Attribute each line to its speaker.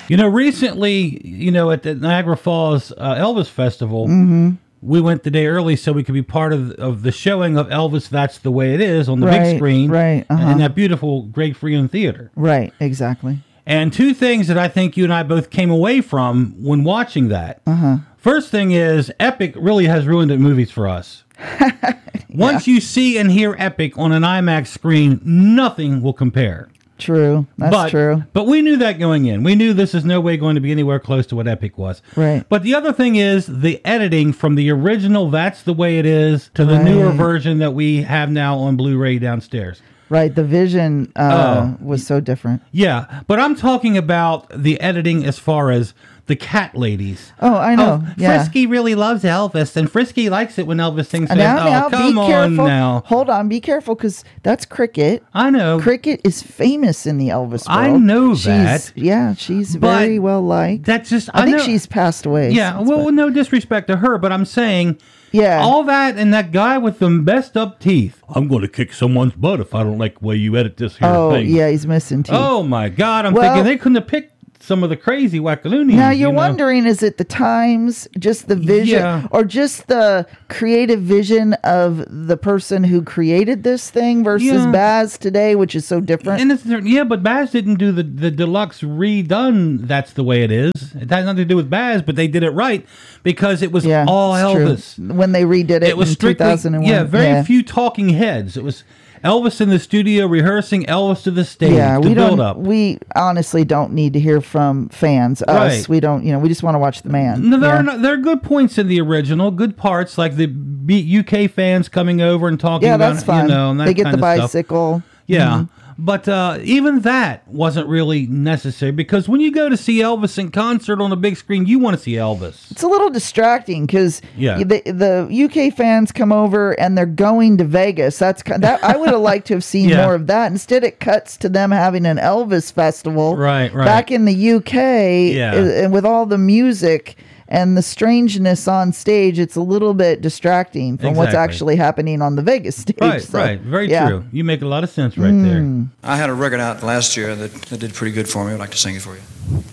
Speaker 1: Recently, at the Niagara Falls Elvis Festival, we went the day early so we could be part of the showing of Elvis That's the Way It Is on the big screen.
Speaker 2: Right.
Speaker 1: In that beautiful Greg Freeland Theater.
Speaker 2: Right, exactly.
Speaker 1: And two things that I think you and I both came away from when watching that. First thing is, Epic really has ruined the movies for us. Once you see and hear Epic on an IMAX screen, nothing will compare.
Speaker 2: True. That's true.
Speaker 1: But we knew that going in. We knew this is no way going to be anywhere close to what Epic was.
Speaker 2: Right.
Speaker 1: But the other thing is the editing from the original That's the Way It Is to the newer version that we have now on Blu-ray downstairs.
Speaker 2: Right. The vision was so different.
Speaker 1: Yeah. But I'm talking about the editing as far as the cat ladies.
Speaker 2: Oh, I know.
Speaker 1: Frisky really loves Elvis, and Frisky likes it when Elvis sings.
Speaker 2: Now,
Speaker 1: come
Speaker 2: be careful.
Speaker 1: on now.
Speaker 2: Hold on, be careful, because that's Cricket.
Speaker 1: I know.
Speaker 2: Cricket is famous in the Elvis world.
Speaker 1: I know that.
Speaker 2: She's very well liked.
Speaker 1: That's just.
Speaker 2: I think she's passed away.
Speaker 1: Yeah. Well, no disrespect to her, but I'm saying.
Speaker 2: Yeah.
Speaker 1: All that and that guy with the messed up teeth. I'm going to kick someone's butt if I don't like the way you edit this here thing.
Speaker 2: Oh, yeah, he's missing teeth.
Speaker 1: Oh, my God. I'm thinking they couldn't have picked some of the crazy wackaloonies.
Speaker 2: Now, you're wondering, is it the times, just the vision, or just the creative vision of the person who created this thing versus Baz today, which is so different?
Speaker 1: And but Baz didn't do the deluxe redone That's the Way It Is. It had nothing to do with Baz, but they did it right because it was all Elvis.
Speaker 2: True. When they redid it
Speaker 1: was
Speaker 2: in
Speaker 1: strictly,
Speaker 2: 2001.
Speaker 1: Very few talking heads. It was Elvis in the studio rehearsing, Elvis to the stage.
Speaker 2: Yeah,
Speaker 1: We
Speaker 2: honestly don't need to hear from fans. Us,
Speaker 1: right.
Speaker 2: We don't. We just want to watch the man.
Speaker 1: No, there are good points in the original, good parts like the UK fans coming over and talking.
Speaker 2: Yeah, that's fun.
Speaker 1: And that
Speaker 2: they get
Speaker 1: kind
Speaker 2: the
Speaker 1: of
Speaker 2: bicycle.
Speaker 1: Stuff. Yeah. But even that wasn't really necessary because when you go to see Elvis in concert on the big screen, you want to see Elvis.
Speaker 2: It's a little distracting because the UK fans come over and they're going to Vegas. That I would have liked to have seen more of that. Instead, it cuts to them having an Elvis festival back in the UK and with all the music. And the strangeness on stage, it's a little bit distracting from what's actually happening on the Vegas stage.
Speaker 1: Right. Very true. You make a lot of sense right there.
Speaker 3: I had a record out last year that did pretty good for me. I'd like to sing it for you.